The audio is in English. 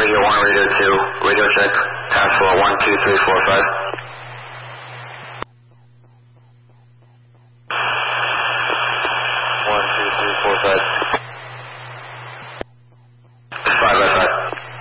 Radio 1, Radio 2, radio check, pass floor 1, 2, 3, 4, 5. 1, 2, 3, 4, 5.